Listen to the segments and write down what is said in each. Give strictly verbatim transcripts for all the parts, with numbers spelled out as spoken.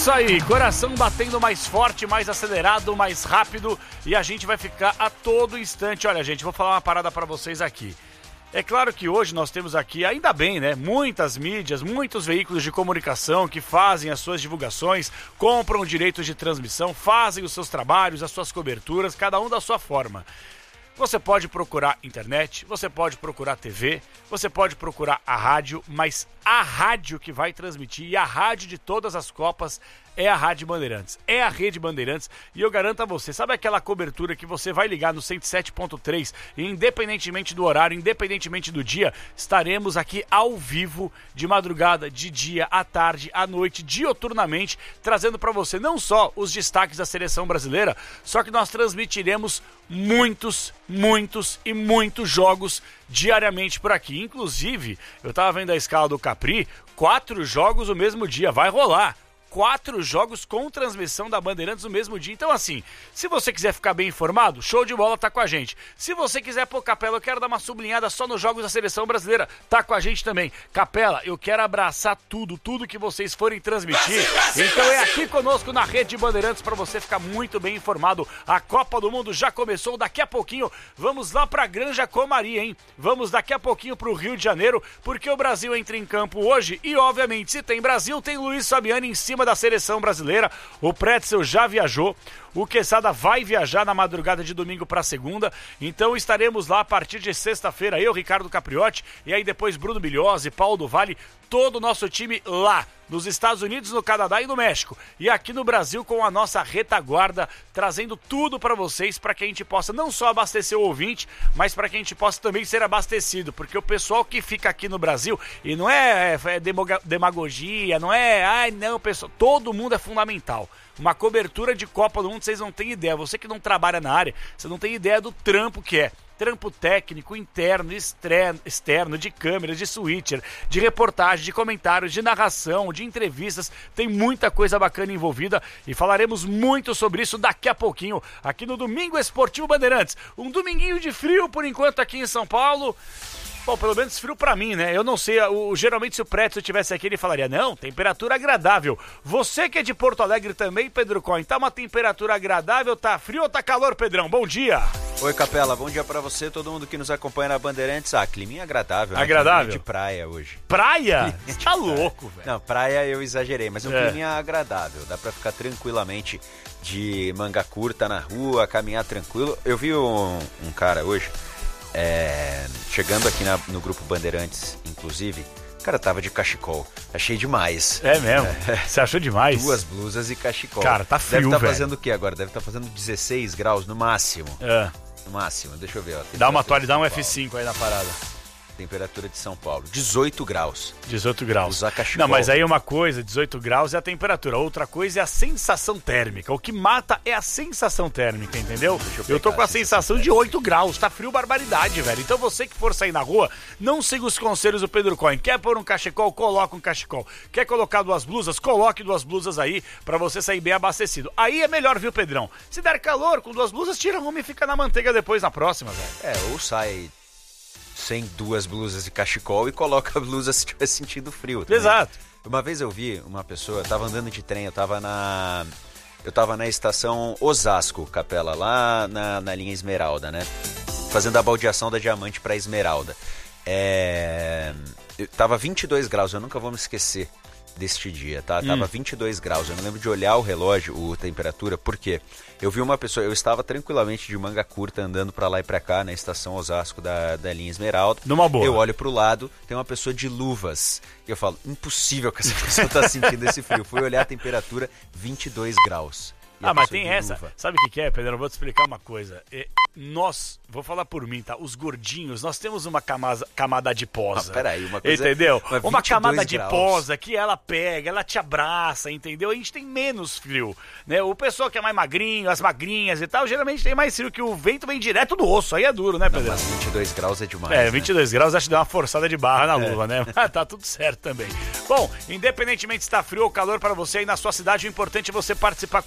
isso aí, coração batendo mais forte, mais acelerado, mais rápido e a gente vai ficar a todo instante. Olha, gente, vou falar uma parada pra vocês aqui. É claro que hoje nós temos aqui, ainda bem, né, muitas mídias, muitos veículos de comunicação que fazem as suas divulgações, compram direitos de transmissão, fazem os seus trabalhos, as suas coberturas, cada um da sua forma. Você pode procurar internet, você pode procurar T V, você pode procurar a rádio, mas a rádio que vai transmitir e a rádio de todas as Copas é a Rádio Bandeirantes, é a Rede Bandeirantes e eu garanto a você, sabe aquela cobertura que você vai ligar no cento e sete ponto três e independentemente do horário, independentemente do dia, estaremos aqui ao vivo, de madrugada, de dia, à tarde, à noite, dioturnamente, trazendo para você não só os destaques da seleção brasileira, só que nós transmitiremos muitos, muitos e muitos jogos diariamente por aqui. Inclusive, eu estava vendo a escala do Capri, quatro jogos no mesmo dia, vai rolar. Quatro jogos com transmissão da Bandeirantes no mesmo dia. Então, assim, se você quiser ficar bem informado, show de bola, tá com a gente. Se você quiser, pô, Capela, eu quero dar uma sublinhada só nos jogos da seleção brasileira, tá com a gente também. Capela, eu quero abraçar tudo, tudo que vocês forem transmitir. Então é aqui conosco na Rede Bandeirantes pra você ficar muito bem informado. A Copa do Mundo já começou, daqui a pouquinho vamos lá pra Granja Comari, hein? Vamos daqui a pouquinho pro Rio de Janeiro, porque o Brasil entra em campo hoje e, obviamente, se tem Brasil, tem Luiz Fabiano em cima da seleção brasileira. O Pretzel já viajou, o Quesada vai viajar na madrugada de domingo para segunda, então estaremos lá a partir de sexta-feira, eu, Ricardo Capriotti, e aí depois Bruno Bilhose, Paulo do Vale, todo o nosso time lá, nos Estados Unidos, no Canadá e no México, e aqui no Brasil com a nossa retaguarda, trazendo tudo para vocês, para que a gente possa não só abastecer o ouvinte, mas para que a gente possa também ser abastecido, porque o pessoal que fica aqui no Brasil, e não é, é demagogia, não é, ai não, pessoal, todo mundo é fundamental. Uma cobertura de Copa do Mundo, vocês não têm ideia, você que não trabalha na área, você não tem ideia do trampo que é. Trampo técnico, interno, externo, externo, de câmera, de switcher, de reportagem, de comentários, de narração, de entrevistas, tem muita coisa bacana envolvida e falaremos muito sobre isso daqui a pouquinho, aqui no Domingo Esportivo Bandeirantes. Um dominguinho de frio por enquanto aqui em São Paulo. Bom, pelo menos frio pra mim, né? Eu não sei, o, geralmente se o Pretzel estivesse aqui, ele falaria, não, temperatura agradável. Você que é de Porto Alegre também, Pedro Coin, tá uma temperatura agradável, tá frio ou tá calor, Pedrão? Bom dia! Oi, Capela, bom dia pra você, todo mundo que nos acompanha na Bandeirantes. Ah, climinha agradável, né? Agradável? Climinha de praia hoje. Praia? Você tá louco, velho. Não, praia eu exagerei, mas um é. climinha agradável, dá pra ficar tranquilamente de manga curta na rua, caminhar tranquilo. Eu vi um, um cara hoje... É, chegando aqui na, no grupo Bandeirantes, inclusive, o cara tava de cachecol. Achei demais. É mesmo? É. Você achou demais? Duas blusas e cachecol. Cara, tá frio, Deve estar tá velho. fazendo o quê agora? Deve estar tá fazendo dezesseis graus no máximo. É. No máximo, deixa eu ver. Ó, dá uma toalha, dá um F cinco aí na parada. Temperatura de São Paulo, dezoito graus. dezoito graus. Usar cachecol. Não, mas aí uma coisa, dezoito graus é a temperatura, outra coisa é a sensação térmica. O que mata é a sensação térmica, entendeu? Eu, eu tô com a sensação de oito graus, tá frio barbaridade, velho. Então você que for sair na rua, não siga os conselhos do Pedro Coin. Quer pôr um cachecol, coloca um cachecol. Quer colocar duas blusas, coloque duas blusas aí pra você sair bem abastecido. Aí é melhor, viu, Pedrão? Se der calor, com duas blusas, tira uma e fica na manteiga depois na próxima, velho. É, ou sai... sem duas blusas e cachecol e coloca a blusa se estiver sentindo frio. Também. Exato. Uma vez eu vi uma pessoa, eu tava andando de trem, eu tava na... Eu tava na estação Osasco, Capela, lá na, na linha Esmeralda, né? Fazendo a baldeação da Diamante pra Esmeralda. É... Eu tava vinte e dois graus, eu nunca vou me esquecer deste dia, tá? Hum. Tava vinte e dois graus, eu me lembro de olhar o relógio, a temperatura, por quê? Eu vi uma pessoa, eu estava tranquilamente de manga curta andando pra lá e pra cá na estação Osasco da, da linha Esmeralda. Numa boa. Eu olho pro lado, tem uma pessoa de luvas. E eu falo, impossível que essa pessoa tá sentindo esse frio. Fui olhar a temperatura, vinte e dois graus. E ah, mas tem essa. Luva. Sabe o que, que é, Pedro? Eu vou te explicar uma coisa. É, nós, vou falar por mim, tá? Os gordinhos, nós temos uma camada, camada adiposa. Ah, peraí, uma coisa... Entendeu? Uma camada graus. adiposa que ela pega, ela te abraça, entendeu? A gente tem menos frio, né? O pessoal que é mais magrinho, as magrinhas e tal, geralmente tem mais frio, que o vento vem direto do osso. Aí é duro, né, Pedro? Não, mas vinte e dois graus é demais, É, vinte e dois né? graus acho que dá uma forçada de barra na é. luva, né? Mas tá tudo certo também. Bom, independentemente se tá frio ou calor para você aí na sua cidade, o importante é você participar conosco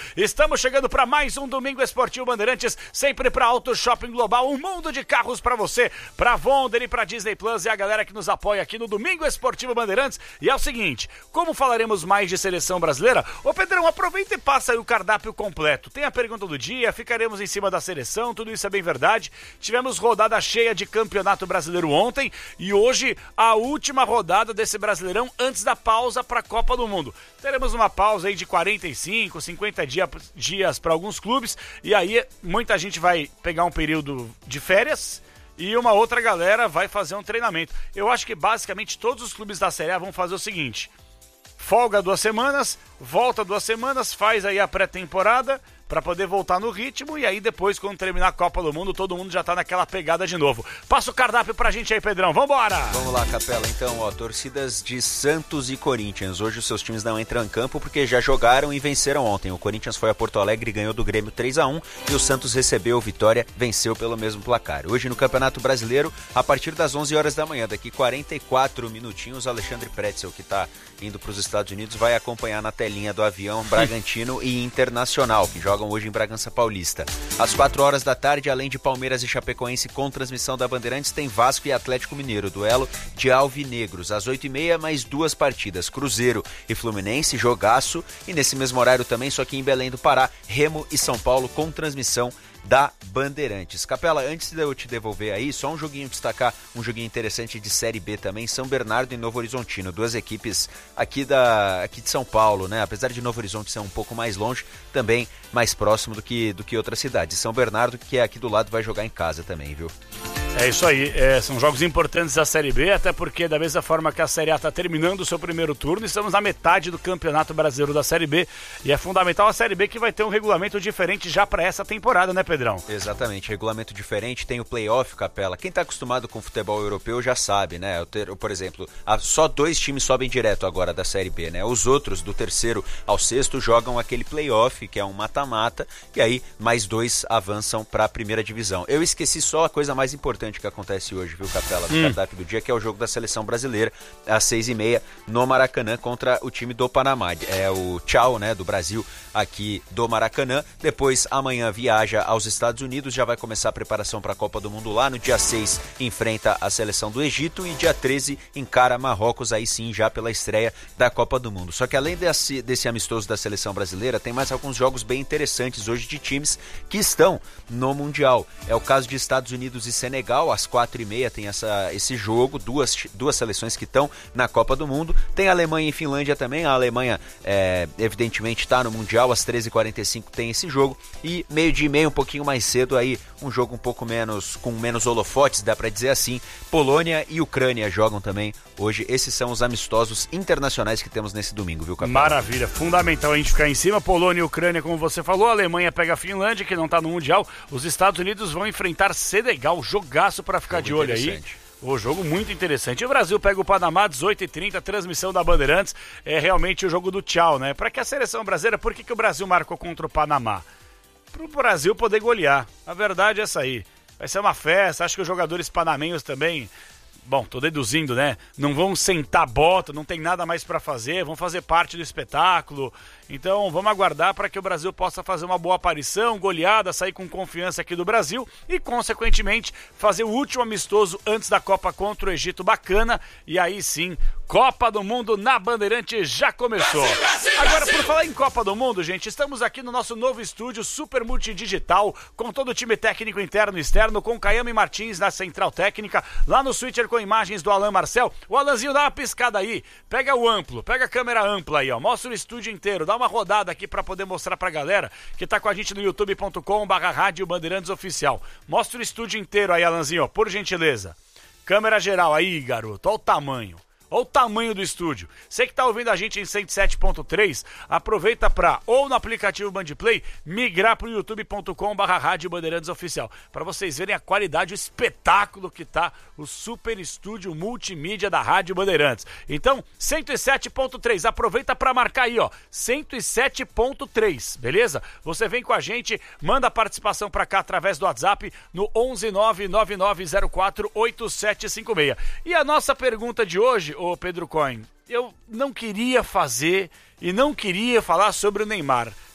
Estamos chegando para mais um Domingo Esportivo Bandeirantes, sempre para Auto Shopping Global, um mundo de carros para você, para Vonder e para Disney Plus e a galera que nos apoia aqui no Domingo Esportivo Bandeirantes. E é o seguinte, como falaremos mais de seleção brasileira, ô Pedrão, aproveita e passa aí o cardápio completo. Tem a pergunta do dia, ficaremos em cima da seleção, tudo isso é bem verdade. Tivemos rodada cheia de Campeonato Brasileiro ontem e hoje a última rodada desse Brasileirão antes da pausa para a Copa do Mundo. Teremos uma pausa aí de quarenta e cinco, cinquenta dia, dias para alguns clubes e aí muita gente vai pegar um período de férias e uma outra galera vai fazer um treinamento. Eu acho que basicamente todos os clubes da Série A vão fazer o seguinte: folga duas semanas, volta duas semanas, faz aí a pré-temporada para poder voltar no ritmo e aí depois, quando terminar a Copa do Mundo, todo mundo já tá naquela pegada de novo. Passa o cardápio pra gente aí, Pedrão. Vambora! Vamos lá, Capela. Então, ó, torcidas de Santos e Corinthians. Hoje os seus times não entram em campo porque já jogaram e venceram ontem. O Corinthians foi a Porto Alegre e ganhou do Grêmio três a um e o Santos recebeu vitória, venceu pelo mesmo placar. Hoje no Campeonato Brasileiro, a partir das onze horas da manhã, daqui quarenta e quatro minutinhos, Alexandre Pretzel, que tá indo para os Estados Unidos, vai acompanhar na telinha do avião Bragantino e Internacional, que jogam hoje em Bragança Paulista. Às quatro horas da tarde, além de Palmeiras e Chapecoense com transmissão da Bandeirantes, tem Vasco e Atlético Mineiro, duelo de alvinegros. Às oito e meia, mais duas partidas, Cruzeiro e Fluminense, jogaço. E nesse mesmo horário também, só que em Belém do Pará, Remo e São Paulo com transmissão da Bandeirantes. Capela, antes de eu te devolver aí, só um joguinho, destacar um joguinho interessante de Série B também, São Bernardo e Novo Horizontino, duas equipes aqui, da, aqui de São Paulo, né? Apesar de Novo Horizonte ser um pouco mais longe, também mais próximo do que, do que outras cidades. São Bernardo, que é aqui do lado, vai jogar em casa também, viu? É isso aí, é, são jogos importantes da Série B, até porque da mesma forma que a Série A está terminando o seu primeiro turno, estamos na metade do Campeonato Brasileiro da Série B, e é fundamental a Série B que vai ter um regulamento diferente já para essa temporada, né, Pedrão? Exatamente, regulamento diferente, tem o play-off, Capela. Quem está acostumado com o futebol europeu já sabe, né? Por exemplo, só dois times sobem direto agora da Série B, né? Os outros, do terceiro ao sexto, jogam aquele play-off, que é um mata-mata, e aí mais dois avançam para a primeira divisão. Eu esqueci só a coisa mais importante que acontece hoje, viu, Capela, no hum. cardápio do dia, que é o jogo da seleção brasileira, às seis e meia, no Maracanã, contra o time do Panamá. É o Tchau, né, do Brasil, aqui do Maracanã. Depois, amanhã, viaja aos Estados Unidos, já vai começar a preparação para a Copa do Mundo lá. No dia seis, enfrenta a seleção do Egito e dia treze, encara Marrocos, aí sim, já pela estreia da Copa do Mundo. Só que além desse, desse amistoso da seleção brasileira, tem mais alguns jogos bem interessantes hoje de times que estão no Mundial. É o caso de Estados Unidos e Senegal. Às quatro e meia tem essa, esse jogo, duas, duas seleções que estão na Copa do Mundo. Tem Alemanha e Finlândia também. A Alemanha, é, evidentemente, está no Mundial. Às treze e quarenta e cinco tem esse jogo. E meio dia e meio, um pouquinho mais cedo, aí um jogo um pouco menos, com menos holofotes, dá para dizer assim. Polônia e Ucrânia jogam também hoje. Esses são os amistosos internacionais que temos nesse domingo, viu, Capela? Maravilha, fundamental a gente ficar em cima. Polônia e Ucrânia, como você falou. A Alemanha pega a Finlândia, que não está no Mundial. Os Estados Unidos vão enfrentar Senegal. Jogaço para ficar de olho aí. O jogo muito interessante. O Brasil pega o Panamá, dezoito e trinta, transmissão da Bandeirantes. É realmente o jogo do tchau, né? Para que a seleção brasileira, por que, que o Brasil marcou contra o Panamá? Para o Brasil poder golear. A verdade é essa aí. Vai ser uma festa. Acho que os jogadores panamenhos também, bom, tô deduzindo, né? Não vão sentar bota, não tem nada mais para fazer, vão fazer parte do espetáculo. Então vamos aguardar para que o Brasil possa fazer uma boa aparição, goleada, sair com confiança aqui do Brasil e, consequentemente, fazer o último amistoso antes da Copa contra o Egito bacana. E aí sim, Copa do Mundo na Bandeirante já começou. Brasil, Brasil, Agora, Brasil. Por falar em Copa do Mundo, gente, estamos aqui no nosso novo estúdio super multidigital, com todo o time técnico interno e externo, com Caiame Martins na central técnica, lá no switcher com imagens do Alan Marcel. O Alanzinho, dá uma piscada aí, pega o amplo, pega a câmera ampla aí, ó, mostra o estúdio inteiro, dá uma rodada aqui pra poder mostrar pra galera que tá com a gente no youtube ponto com barra rádio Bandeirantes Oficial. Mostra o estúdio inteiro aí, Alanzinho, ó, por gentileza. Câmera geral aí, garoto, ó o tamanho. Olha o tamanho do estúdio. Você que está ouvindo a gente em cento e sete ponto três, aproveita para, ou no aplicativo Bandplay, migrar para o youtube ponto com barra rádio Bandeirantes Oficial, para vocês verem a qualidade, o espetáculo que tá o super estúdio multimídia da Rádio Bandeirantes. Então, cento e sete ponto três, aproveita para marcar aí, ó, cento e sete ponto três, beleza? Você vem com a gente, manda a participação para cá através do WhatsApp no onze nove nove nove zero quatro oito sete cinco seis. E a nossa pergunta de hoje, ô Pedro Cohen, eu não queria fazer e não queria falar sobre o Neymar.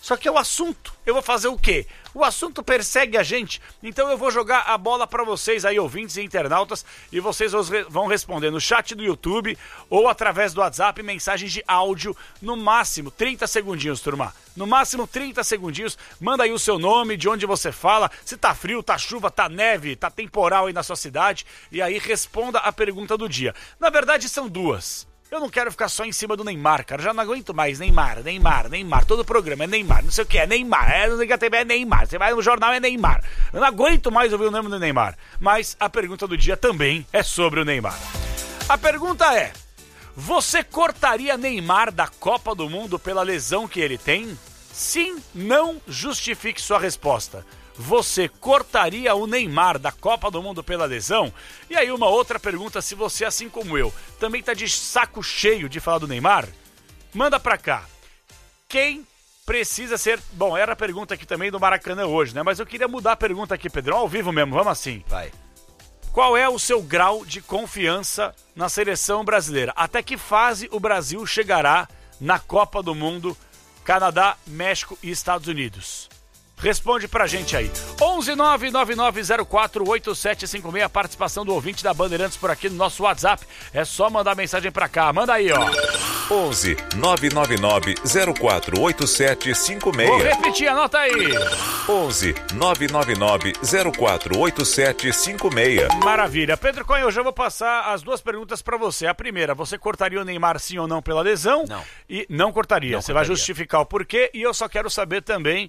Só que é o assunto. Eu vou fazer o quê? O assunto persegue a gente. Então eu vou jogar a bola pra vocês aí, ouvintes e internautas, e vocês vão responder no chat do YouTube ou através do WhatsApp, mensagens de áudio, no máximo trinta segundinhos, turma. No máximo trinta segundinhos. Manda aí o seu nome, de onde você fala, se tá frio, tá chuva, tá neve, tá temporal aí na sua cidade, e aí responda a pergunta do dia. Na verdade são duas. Eu não quero ficar só em cima do Neymar, cara. Já não aguento mais. Neymar, Neymar, Neymar. Todo programa é Neymar. Não sei o que é Neymar. É, não sei o que a T V é Neymar. Você vai no jornal é Neymar. Eu não aguento mais ouvir o nome do Neymar. Mas a pergunta do dia também é sobre o Neymar. A pergunta é: você cortaria Neymar da Copa do Mundo pela lesão que ele tem? Sim, não, justifique sua resposta. Você cortaria o Neymar da Copa do Mundo pela lesão? E aí uma outra pergunta, se você, assim como eu, também tá de saco cheio de falar do Neymar, manda pra cá. Quem precisa ser... Bom, era a pergunta aqui também do Maracanã hoje, né? Mas eu queria mudar a pergunta aqui, Pedrão, ao vivo mesmo, vamos assim. Vai. Qual é o seu grau de confiança na seleção brasileira? Até que fase o Brasil chegará na Copa do Mundo, Canadá, México e Estados Unidos? Responde pra gente aí. onze nove nove nove zero quatro oito sete cinco seis, a participação do ouvinte da Bandeirantes por aqui no nosso WhatsApp. É só mandar mensagem pra cá. Manda aí, ó. onze nove nove nove zero quatro oito sete cinco seis. Vou repetir, anota aí. onze nove nove nove zero quatro oito sete cinco seis. Maravilha. Pedro Cunha, eu já vou passar as duas perguntas pra você. A primeira, você cortaria o Neymar sim ou não pela lesão? Não. E não cortaria. Não você cortaria. vai justificar o porquê. E eu só quero saber também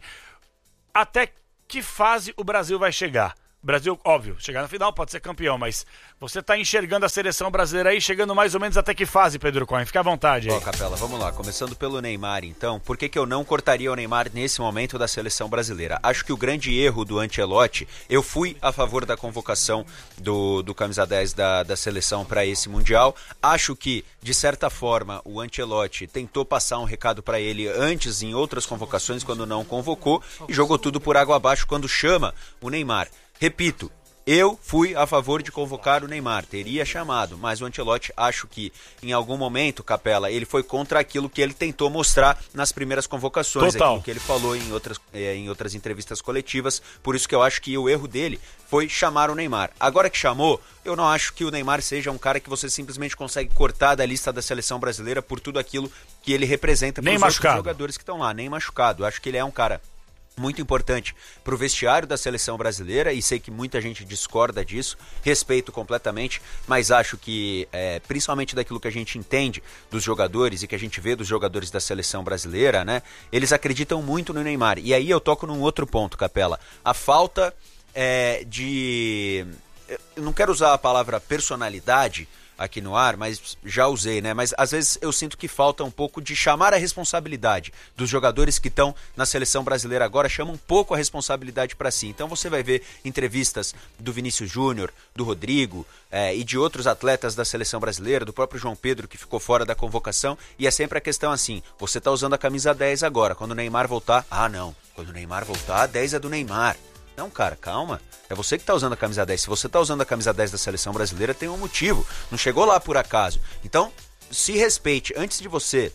até que fase o Brasil vai chegar. O Brasil, óbvio, chegar na final pode ser campeão, mas você tá enxergando a seleção brasileira aí, chegando mais ou menos até que fase, Pedro Cohen? Fica à vontade aí. Ó, Capela, vamos lá. Começando pelo Neymar, então. Por que que eu não cortaria o Neymar nesse momento da seleção brasileira? Acho que o grande erro do Ancelotti, eu fui a favor da convocação do, do camisa dez da, da seleção para esse Mundial. Acho que, de certa forma, o Ancelotti tentou passar um recado para ele antes em outras convocações, quando não convocou, e jogou tudo por água abaixo quando chama o Neymar. Repito, eu fui a favor de convocar o Neymar, teria chamado, mas o Ancelotti, acho que em algum momento, Capela, ele foi contra aquilo que ele tentou mostrar nas primeiras convocações, Total. aquilo que ele falou em outras, eh, em outras entrevistas coletivas, por isso que eu acho que o erro dele foi chamar o Neymar. Agora que chamou, eu não acho que o Neymar seja um cara que você simplesmente consegue cortar da lista da seleção brasileira por tudo aquilo que ele representa para os outros jogadores que estão lá, nem machucado. Acho que ele é um cara muito importante para o vestiário da seleção brasileira, e sei que muita gente discorda disso, respeito completamente, mas acho que, é, principalmente daquilo que a gente entende dos jogadores e que a gente vê dos jogadores da seleção brasileira, né, eles acreditam muito no Neymar. E aí eu toco num outro ponto, Capela, a falta é, de... eu não quero usar a palavra personalidade aqui no ar, mas já usei, né? Mas às vezes eu sinto que falta um pouco de chamar a responsabilidade dos jogadores que estão na seleção brasileira agora, chama um pouco a responsabilidade para si. Então você vai ver entrevistas do Vinícius Júnior, do Rodrigo é, e de outros atletas da seleção brasileira, do próprio João Pedro, que ficou fora da convocação, e é sempre a questão assim: você tá usando a camisa dez agora, quando o Neymar voltar, ah não, quando o Neymar voltar, a dez é do Neymar. Não, cara, calma. É você que tá usando a camisa dez. Se você tá usando a camisa dez da seleção brasileira, tem um motivo. Não chegou lá por acaso. Então, se respeite. Antes de você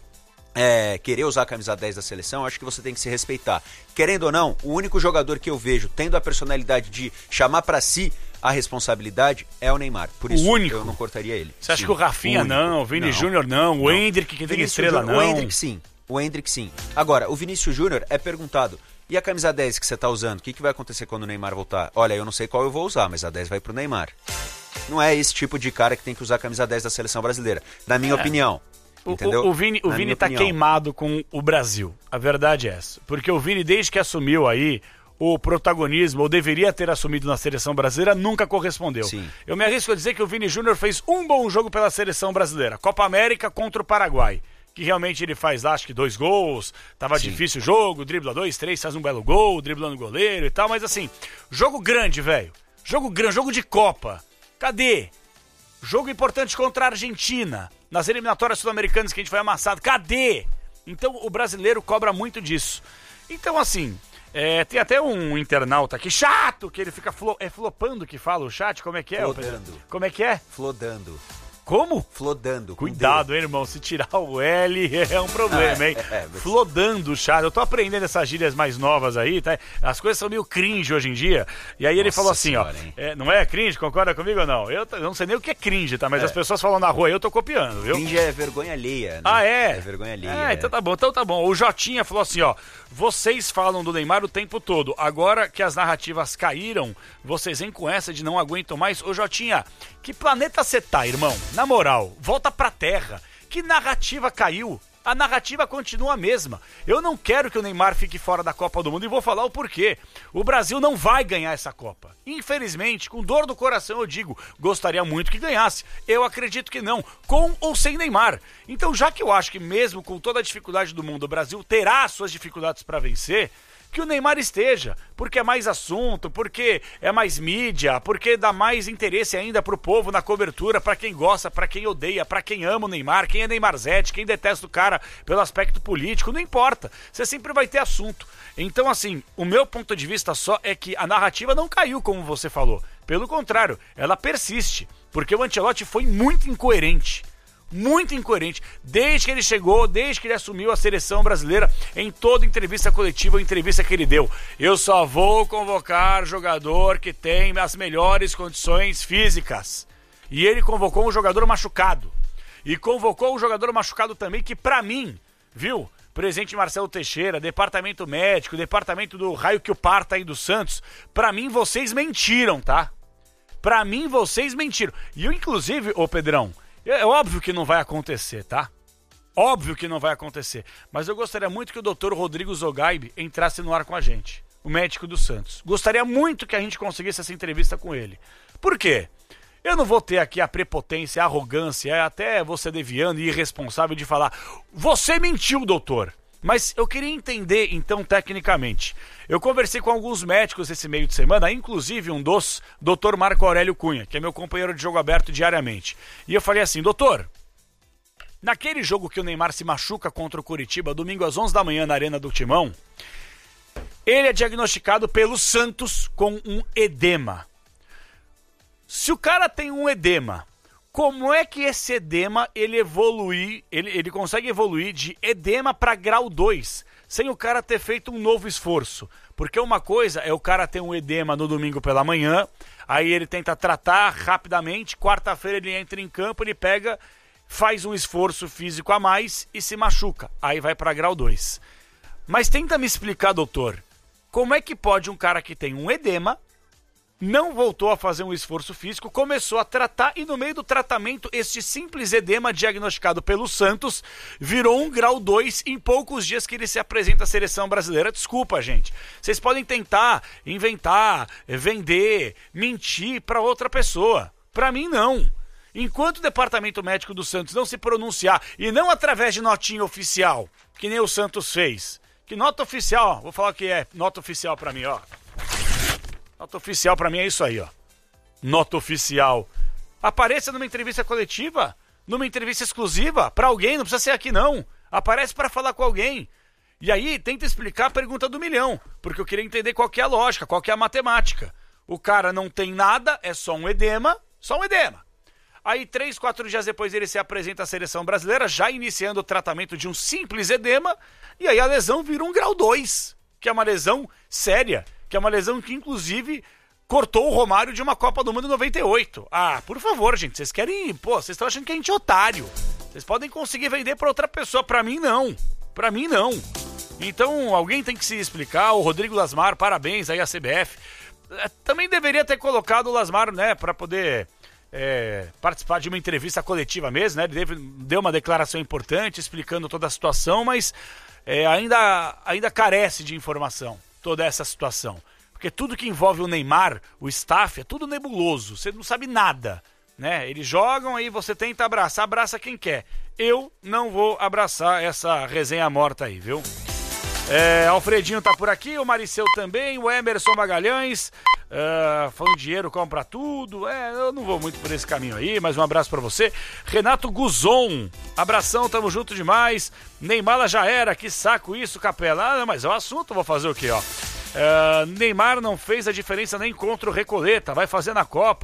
é, querer usar a camisa dez da seleção, acho que você tem que se respeitar. Querendo ou não, o único jogador que eu vejo tendo a personalidade de chamar pra si a responsabilidade é o Neymar. Por isso, o único. Eu não cortaria ele. Você acha Sim, que o Rafinha único. não, o Vini Não. Júnior não, o Não. Endrick que tem Vinícius estrela Júnior, não. O Endrick sim. O Endrick sim. Agora, o Vinícius Júnior é perguntado: e a camisa dez que você tá usando, o que, que vai acontecer quando o Neymar voltar? Olha, eu não sei qual eu vou usar, mas a dez vai pro Neymar. Não é esse tipo de cara que tem que usar a camisa dez da seleção brasileira, na minha É. opinião. O, Entendeu? o, o Vini, o Na Vini minha tá opinião. queimado com o Brasil. A verdade é essa. Porque o Vini, desde que assumiu aí o protagonismo, ou deveria ter assumido na seleção brasileira, nunca correspondeu. Sim. Eu me arrisco a dizer que o Vini Júnior fez um bom jogo pela seleção brasileira. Copa América contra o Paraguai. Que realmente ele faz, acho que, dois gols, tava Sim. difícil o jogo, dribla dois, três, faz um belo gol, driblando o goleiro e tal, mas assim, jogo grande, velho. Jogo grande, jogo de Copa. Cadê? Jogo importante contra a Argentina, nas eliminatórias sul-americanas que a gente foi amassado. Cadê? Então o brasileiro cobra muito disso. Então assim, é, tem até um internauta aqui, chato, que ele fica flo, é flopando que fala o chat, como é que é? Flodando. Como é que é? Flodando. Como? Flodando. Cuidado, hein, irmão. Se tirar o L é um problema, ah, hein? É, é, mas... Flodando, Charles. Eu tô aprendendo essas gírias mais novas aí, tá? As coisas são meio cringe hoje em dia. E aí Nossa ele falou assim, senhora, ó. É, não é cringe? Concorda comigo ou não? Eu, eu não sei nem o que é cringe, tá? Mas é. as pessoas falam na rua, eu tô copiando, viu? Cringe é vergonha alheia, né? Ah, é? É vergonha alheia. É, então tá bom, então tá bom. O Jotinha falou assim, ó. Vocês falam do Neymar o tempo todo. Agora que as narrativas caíram, vocês vêm com essa de não aguentam mais. Ô, Jotinha, que planeta você tá, irmão? Na moral, volta pra terra. Que narrativa caiu? A narrativa continua a mesma. Eu não quero que o Neymar fique fora da Copa do Mundo e vou falar o porquê. O Brasil não vai ganhar essa Copa. Infelizmente, com dor no coração eu digo, gostaria muito que ganhasse. Eu acredito que não, com ou sem Neymar. Então, já que eu acho que mesmo com toda a dificuldade do mundo, o Brasil terá suas dificuldades para vencer, que o Neymar esteja, porque é mais assunto, porque é mais mídia, porque dá mais interesse ainda pro povo na cobertura, pra quem gosta, pra quem odeia, pra quem ama o Neymar, quem é Neymarzete, quem detesta o cara pelo aspecto político, não importa, você sempre vai ter assunto. Então, assim, o meu ponto de vista só é que a narrativa não caiu, como você falou, pelo contrário, ela persiste, porque o Ancelotti foi muito incoerente. Muito incoerente, desde que ele chegou, desde que ele assumiu a seleção brasileira, em toda entrevista coletiva ou entrevista que ele deu. Eu só vou convocar jogador que tem as melhores condições físicas. E ele convocou um jogador machucado. E convocou um jogador machucado também que, pra mim, viu, presidente Marcelo Teixeira, departamento médico, departamento do raio que o parta aí do Santos, pra mim vocês mentiram, tá? Pra mim vocês mentiram. E eu, inclusive, ô Pedrão, é óbvio que não vai acontecer, tá? Óbvio que não vai acontecer. Mas eu gostaria muito que o doutor Rodrigo Zogaib entrasse no ar com a gente, o médico do Santos. Gostaria muito que a gente conseguisse essa entrevista com ele. Por quê? Eu não vou ter aqui a prepotência, a arrogância, até você deviando e irresponsável de falar você mentiu, doutor. Mas eu queria entender, então, tecnicamente. Eu conversei com alguns médicos esse meio de semana, inclusive um dos, doutor Marco Aurélio Cunha, que é meu companheiro de jogo aberto diariamente. E eu falei assim, doutor, naquele jogo que o Neymar se machuca contra o Coritiba, domingo às onze da manhã na Arena do Timão, ele é diagnosticado pelo Santos com um edema. Se o cara tem um edema, como é que esse edema ele evolui, ele, ele consegue evoluir de edema para grau dois, sem o cara ter feito um novo esforço? Porque uma coisa é o cara ter um edema no domingo pela manhã, aí ele tenta tratar rapidamente, quarta-feira ele entra em campo, ele pega, faz um esforço físico a mais e se machuca, aí vai para grau dois. Mas tenta me explicar, doutor, como é que pode um cara que tem um edema, não voltou a fazer um esforço físico, começou a tratar e no meio do tratamento, este simples edema diagnosticado pelo Santos virou um grau dois em poucos dias que ele se apresenta à seleção brasileira. Desculpa, gente. Vocês podem tentar inventar, vender, mentir para outra pessoa. Para mim, não. Enquanto o departamento médico do Santos não se pronunciar, e não através de notinha oficial, que nem o Santos fez. Que nota oficial, ó, vou falar o que é nota oficial para mim, ó. Nota oficial pra mim é isso aí, ó. Nota oficial. Apareça numa entrevista coletiva, numa entrevista exclusiva, pra alguém, não precisa ser aqui não. Aparece pra falar com alguém. E aí, tenta explicar a pergunta do milhão, porque eu queria entender qual que é a lógica, qual que é a matemática. O cara não tem nada, é só um edema, só um edema. Aí, três, quatro dias depois, ele se apresenta à seleção brasileira, já iniciando o tratamento de um simples edema, e aí a lesão vira um grau dois, que é uma lesão séria, que é uma lesão que, inclusive, cortou o Romário de uma Copa do Mundo em noventa e oito. Ah, por favor, gente, vocês querem... Pô, vocês estão achando que a gente é otário. Vocês podem conseguir vender para outra pessoa. Para mim, não. Para mim, não. Então, alguém tem que se explicar. O Rodrigo Lasmar, parabéns aí à C B F. Também deveria ter colocado o Lasmar, né, para poder é, participar de uma entrevista coletiva mesmo, né? Ele deve, deu uma declaração importante explicando toda a situação, mas é, ainda, ainda carece de informação toda essa situação. Porque tudo que envolve o Neymar, o staff, é tudo nebuloso. Você não sabe nada, né? Eles jogam, aí você tenta abraçar, abraça quem quer. Eu não vou abraçar essa resenha morta aí, viu? É, Alfredinho tá por aqui, o Mariceu também, o Emerson Magalhães, uh, falando dinheiro compra tudo. É, eu não vou muito por esse caminho aí, mas um abraço pra você. Renato Guzon, abração, tamo junto demais. Neymar já era, que saco isso, Capela. Ah, mas é o assunto, vou fazer o quê, ó? Uh, Neymar não fez a diferença nem contra o Recoleta, vai fazer na Copa.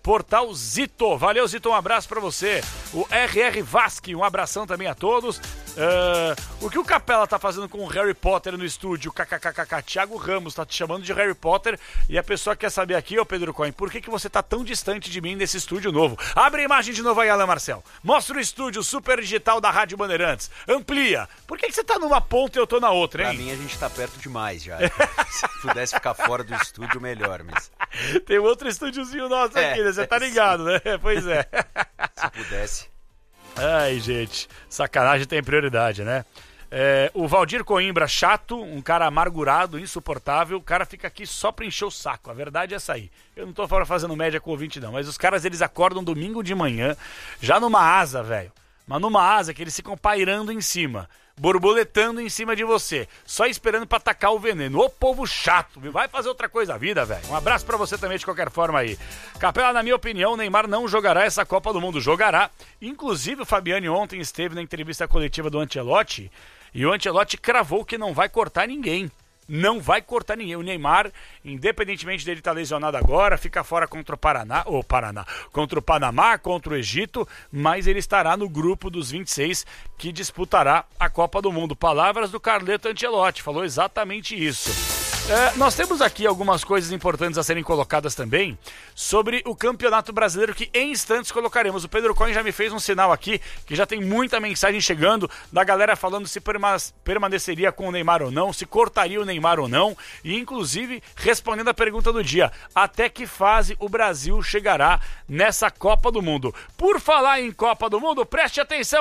Portal Zito. Valeu, Zito, um abraço pra você. O R R Vasque, um abração também a todos. Uh, o que o Capela tá fazendo com o Harry Potter no estúdio? KKKK, Thiago Ramos tá te chamando de Harry Potter e a pessoa quer saber aqui, ô Pedro Coin, por que, que você tá tão distante de mim nesse estúdio novo? Abre a imagem de novo aí, Alan Marcel. Mostra o estúdio super digital da Rádio Bandeirantes. Amplia. Por que, que você tá numa ponta e eu tô na outra, hein? Pra mim a gente tá perto demais já. Se pudesse ficar fora do estúdio, melhor, mas... Tem outro estúdiozinho nosso é, aqui, né? Você tá ligado, né? Pois é. Se pudesse... Ai, gente, sacanagem tem prioridade, né? É, o Valdir Coimbra, chato, um cara amargurado, insuportável, o cara fica aqui só pra encher o saco, a verdade é essa aí. Eu não tô fazendo média com o ouvinte não, mas os caras, eles acordam domingo de manhã, já numa asa, velho, mas numa asa que eles ficam pairando em cima, borboletando em cima de você, só esperando pra atacar o veneno. Ô povo chato, vai fazer outra coisa da vida, velho. Um abraço pra você também de qualquer forma aí. Capela, na minha opinião, o Neymar não jogará essa Copa do Mundo. Jogará. Inclusive o Fabiani ontem esteve na entrevista coletiva do Ancelotti e o Ancelotti cravou que não vai cortar ninguém. Não vai cortar ninguém. O Neymar, independentemente dele estar lesionado agora, fica fora contra o Paraná, ou Paraná, contra o Panamá, contra o Egito, mas ele estará no grupo dos vinte e seis que disputará a Copa do Mundo. Palavras do Carleto Ancelotti, falou exatamente isso. É, nós temos aqui algumas coisas importantes a serem colocadas também sobre o Campeonato Brasileiro, que em instantes colocaremos. O Pedro Coin já me fez um sinal aqui, que já tem muita mensagem chegando da galera falando se perma- permaneceria com o Neymar ou não, se cortaria o Neymar ou não, e inclusive respondendo a pergunta do dia, até que fase o Brasil chegará nessa Copa do Mundo. Por falar em Copa do Mundo, preste atenção,